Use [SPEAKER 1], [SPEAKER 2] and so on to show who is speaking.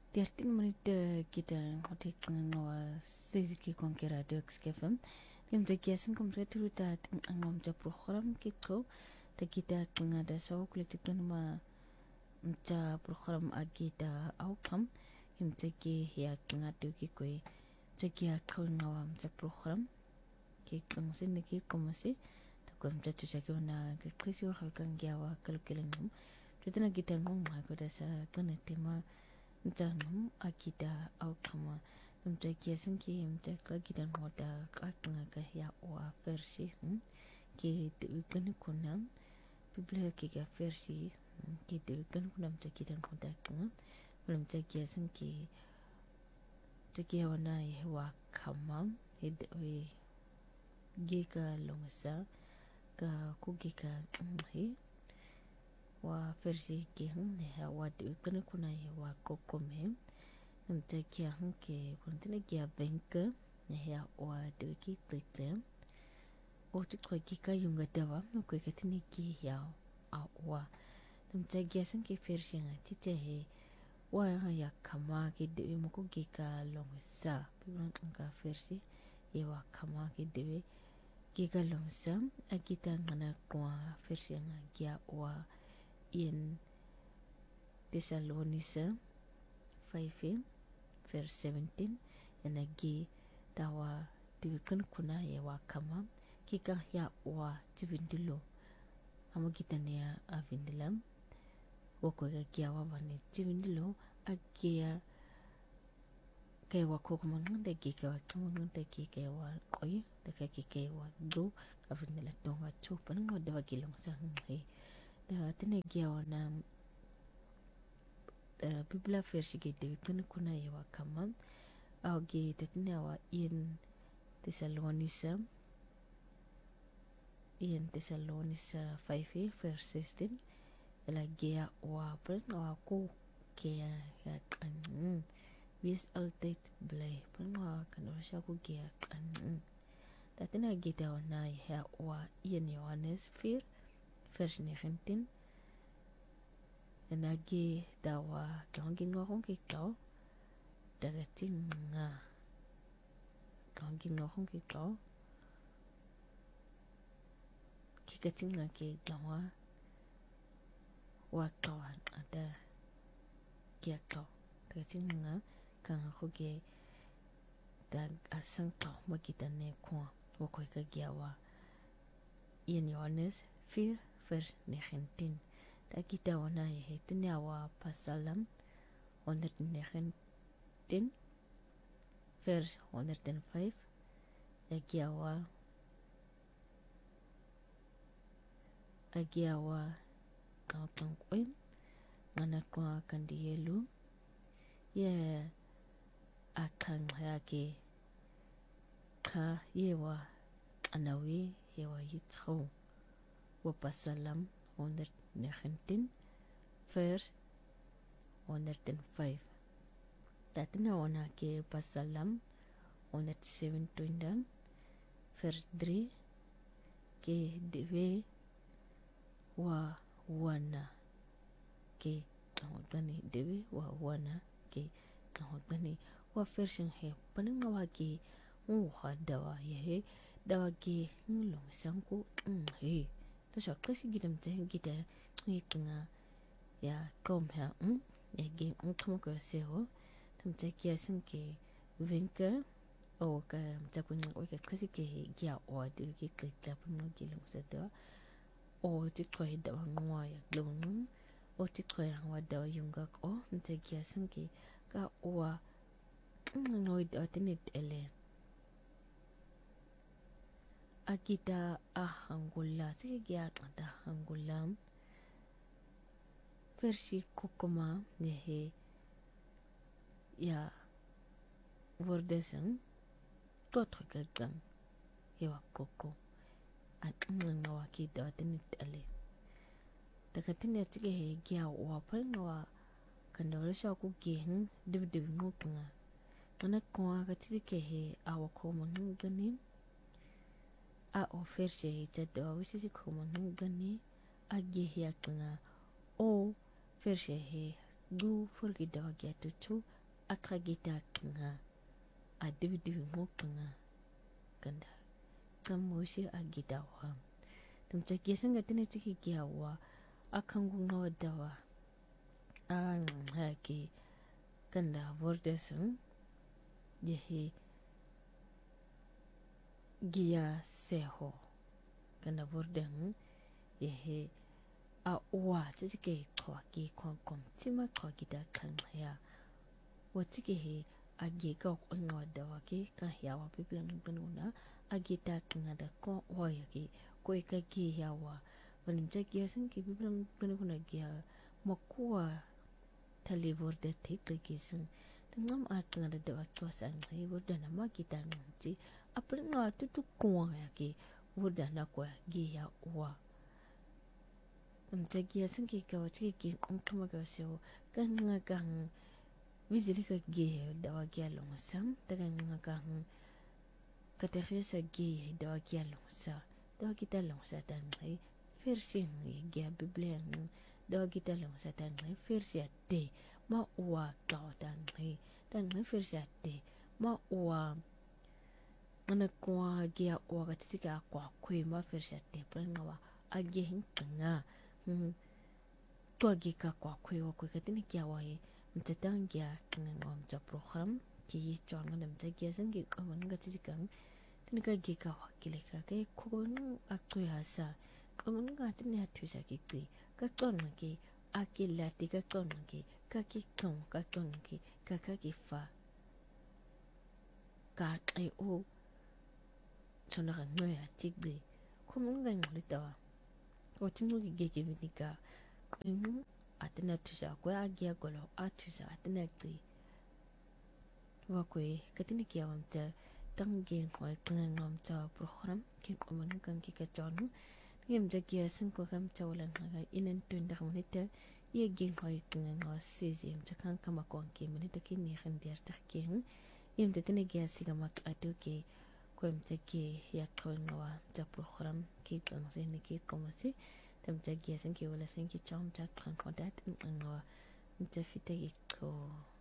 [SPEAKER 1] 13 menit kita ngotek ngawa seziki konkera dux kefem lim de kiasin komre turuta ngam ja program kiko ta kita ngada so kulitikan ma mca program agita outcome lim teki ya ngadu kikoi teki ya ngawa mca program ki kongsin niki komasi ta kom ja tusaki na kisi wa halkan gyawa kalkelengum tetena kita ngom ha ko dasa kana tema Janum akida outcome mta kiasan ki mta klagidan hoda katanga kahya wa versi ki tukan kunam biblia ki ga versi ki tukan kunam mta kidan hoda kanga mta kiasan ki tiki wana wa kamam hidwe giga longsa ka kugika hi wa versi ki ya wa tukan kuna ya wa kokome mta kia ke kuntina kia benka ya wa tuki tete o tukwa kika yunga dawa no kwe katini ki ya wa mta kia san ke versi nga tite he wa ya kama ke dewe moko kika longsa piwan nga versi ya wa kama ke dewe kika longsa akita ngana kwa versi nga kia wa in Thessalonisa 5 verse 17 yanagi dawa tiwikan kuna ya wa kama kika ya wa tivindilo amo kita ne avindilam wako ga kiawa bane tivindilo agia kaya wa kokoma ngande kika wa ngande kika wa koi daka kika wa do avindila tonga chupa ngode wa kilong sangai da tene giawa na biblia versi gede kan kuna yawa kaman auge tetene wa in Thessalonisa 5 verse 16 elagia wa pren wa ku kaya ya kan bis alteit blay pren wa kan rasha ku kaya kan tatene gita wa na ya wa in Johannes 4 verse 19 nagi dawa kangin ngorong kikau dagating nga kangin ngorong kikau kikating nga ke dawa wakawan ada kia kau dagating nga kang ako ke dag asang kau magita ne kwa wakoy kagiawa in Johannes 4 vers 19 ta kita wana ya tini awa pasalam 119 vers 105 agiawa kang kwem ngana kwa kandielu ya akang yake ka yewa anawi yewa yitro wa pasalam 119 vers 105 tatina wana ke pasalam 117 vers 3 ke dewe wa wana ke kahotani dewe wa wana ke kahotani wa version he pananga ke dawa ye dawa ke ngulong sangku he so kasi gidam te gida nga ya kom ha ya ge kama ko seho tam te kia san ke vinka o ka ta kun o ka kasi kegia o de ke ke ta pun no gilong sa do o ti ko da ngwa ya glong o ti ko ya wa da yunga ko te kia san ke ka o no da tinit ele akita ahangula sige ada hangulam versi kokoma nehe ya wordesang totro gagang yawa koko at ngawa kita tinit ale takatin sige he gya wa pal ngawa kandawala siya ko gehen dibdib ngukanga anak ko ka tike he awa ko mon ganin a oferse itado wisi kuma gani agi ya kana o verse he du forgi da wagi tutu akagita nga adividivi ngokanga kanda kamoshi agidawa tumchakiesa ngatine chikikiawa akangu ngawadawa haki kanda vordesun yehi gia seho kanda vorden yehi a uwa chichike kwa ki kom tima kwa kita kanya watike he ageka kwa dawa ke kan yawa piplan nuna agita kanga da ko waya ke ko ka ki yawa walim chaki yasan ke piplan nuna gia makua talivor de tik ke sun tengam atanga da dawa kwa san he wordana ma kita nunti apel nga tutu kwa ya ke wordana kwa gi ya wa mtagi yasan ke ka watike ke kama ka so kan nga kan vizili ka ge dawa kia longsam taga nga kan kateresa ge dawa kia longsa dawa kita longsa tan ngai versi ngai ge biblia dawa kita longsa tan ngai versi ate ma uwa ka tan ngai versi ate ma uwa mana kwa ge uwa ka tika kwa kwe ma versi ate prangawa age hinga to ge ka kwa kwe wa kwe ka tini kia wa mtatangia ngom cha program ki chon ngam tagia sangi kawan gatikang tinika geka wakile ka ke kon aktu hasa kawan gatini hatu sakiti ka ton ki akila tika ton ki ka ki ton ka ton ki ka ki fa ka ai o chona kan noya tigde komun ga ngolitawa o tinu gege vinika atena tuja kwa agia golo atuja atena ti wakwe katini kia wamta tangi kwa ngam cha program ki komun kan ki ka chonu ngem jagia san ko kam cha wala nga inen tunda khamnita ye gen kwa ngam sezi mta kan kama kwa ki minita ki ni khandir tahkin yem tene gia siga mak atuke ko mta ki ya kwa ngawa cha program ki kan sen ki komasi tamta gia san ki wala san ki chom cha kan kodat ngawa mta fite ko